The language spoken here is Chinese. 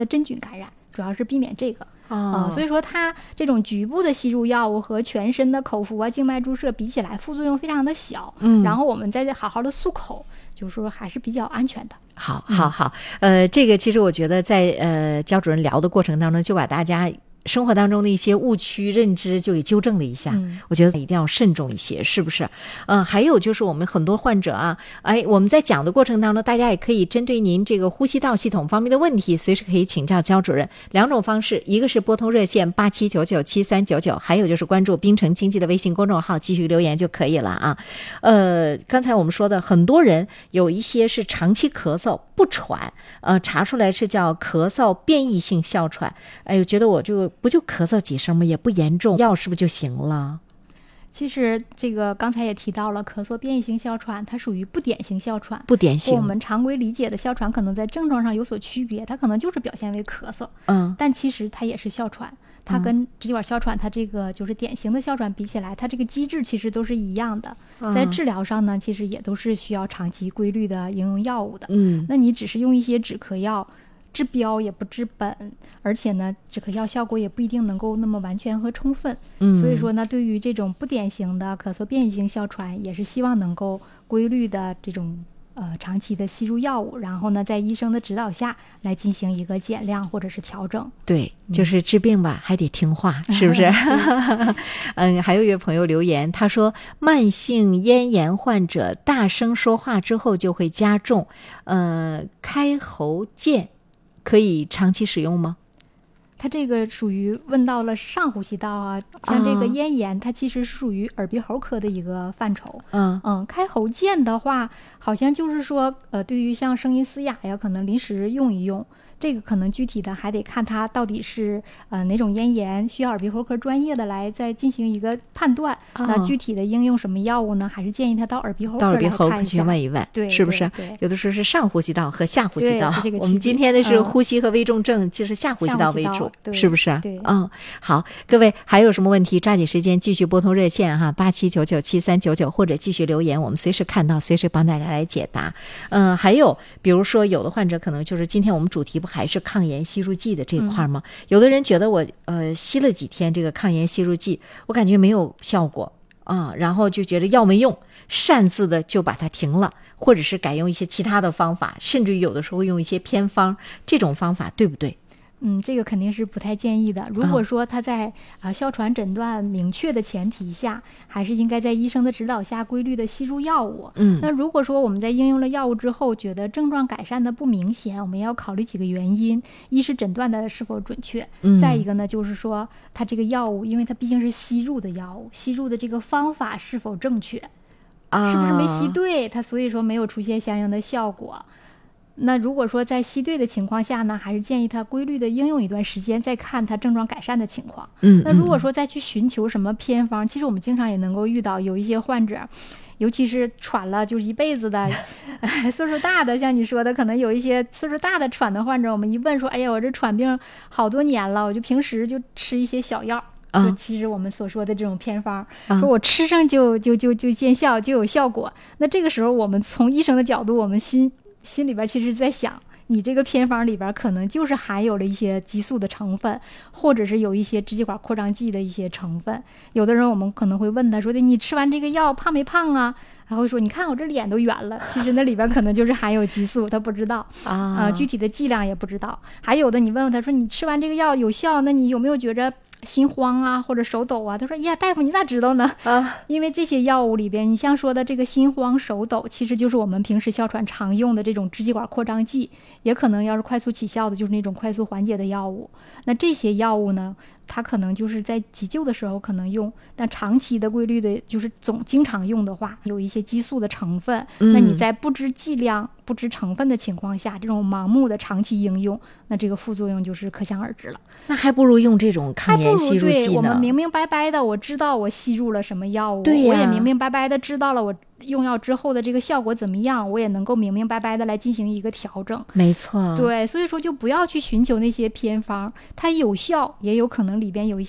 真菌感染，主要是避免这个。 所以说它这种局部的吸入药物和全身的口服啊、静脉注射比起来，副作用非常的小。然后我们再好好的漱口，就是说还是比较安全的。 好，这个其实我觉得在焦主任聊的过程当中，就把大家生活当中的一些误区认知就给纠正了一下。我觉得一定要慎重一些，是不是？还有就是我们很多患者啊，我们在讲的过程当中，大家也可以针对您这个呼吸道系统方面的问题，随时可以请教焦主任。2种方式，一个是拨通热线87997399，还有就是关注滨城经济的微信公众号，继续留言就可以了啊。刚才我们说的，很多人有一些是长期咳嗽不喘，查出来是叫咳嗽变异性哮喘。觉得我不就咳嗽几声吗？也不严重，药是不是就行了？ 其实这个刚才也提到了，咳嗽变异性哮喘它属于不典型哮喘。 不典型， 我们常规理解的哮喘可能在症状上有所区别，它可能就是表现为咳嗽，但其实它也是哮喘。它跟支气管哮喘它这个就是典型的哮喘比起来，它这个机制其实都是一样的。在治疗上呢，其实也都是需要长期规律的应用药物的。那你只是用一些止咳药治标也不治本，而且呢止咳药效果也不一定能够那么完全和充分。所以说呢，对于这种不典型的咳嗽变异性哮喘，也是希望能够规律的这种长期的吸入药物，然后呢在医生的指导下来进行一个减量或者是调整。 对，就是治病吧，还得听话，是不是？还有一位朋友留言，他说慢性咽炎患者大声说话之后就会加重，开喉键可以长期使用吗？ 它这个属于问到了上呼吸道啊，像这个咽炎，它其实是属于耳鼻喉科的一个范畴。开喉键的话，好像就是说，对于像声音嘶哑呀，可能临时用一用。这个可能具体的还得看它到底是哪种咽炎，需要耳鼻喉科专业的来再进行一个判断。那具体的应用什么药物呢？还是建议他到耳鼻喉科来看一下。到耳鼻喉科去问一问， 对， 是不是？有的时候是上呼吸道和下呼吸道。我们今天的是呼吸和危重症，就是下呼吸道为主，是不是？ 对。 好，各位还有什么问题，抓紧时间继续拨通热线哈，87997399，或者继续留言，我们随时看到，随时帮大家来解答。还有比如说有的患者可能就是今天我们主题不还是抗炎吸入剂的这块吗？有的人觉得我吸了几天这个抗炎吸入剂，我感觉没有效果然后就觉得药没用，擅自的就把它停了，或者是改用一些其他的方法，甚至于有的时候用一些偏方，这种方法对不对？ 这个肯定是不太建议的。如果说他在哮喘诊断明确的前提下，还是应该在医生的指导下规律的吸入药物。那如果说我们在应用了药物之后，觉得症状改善的不明显，我们要考虑几个原因：一是诊断的是否准确，再一个呢就是说它这个药物，因为它毕竟是吸入的药物，吸入的这个方法是否正确，是不是没吸对，它所以说没有出现相应的效果。那如果说在吸对的情况下呢，还是建议他规律的应用一段时间，再看他症状改善的情况。那如果说再去寻求什么偏方，其实我们经常也能够遇到有一些患者，尤其是喘了就是一辈子的岁数大的，像你说的可能有一些岁数大的喘的患者，我们一问说，哎呀，我这喘病好多年了，我就平时就吃一些小药。其实我们所说的这种偏方，说我吃上就见效，就有效果。那这个时候我们从医生的角度，我们心里边其实在想，你这个偏方里边可能就是含有了一些激素的成分，或者是有一些支气管扩张剂的一些成分。有的人我们可能会问他说的，你吃完这个药胖没胖啊？他会说，你看我这脸都圆了，其实那里边可能就是含有激素，他不知道具体的剂量也不知道。还有的你问问他说，你吃完这个药有效，那你有没有觉着心慌啊或者手抖啊？他说，呀，大夫你咋知道呢？因为这些药物里边，你像说的这个心慌手抖，其实就是我们平时哮喘常用的这种支气管扩张剂，也可能要是快速起效的，就是那种快速缓解的药物。那这些药物呢，它可能就是在急救的时候可能用，但长期的规律的就是经常用的话，有一些激素的成分，那你在不知剂量不知成分的情况下，这种盲目的长期应用，那这个副作用就是可想而知了。 那还不如用这种抗炎吸入剂呢。 我们明明白白的我知道我吸入了什么药物， 对我也明明白白的知道了我用药之后的这个效果怎么样，我也能够明明白白的来进行一个调整。 没错， 对，所以说就不要去寻求那些偏方，它有效，也有可能里边有一些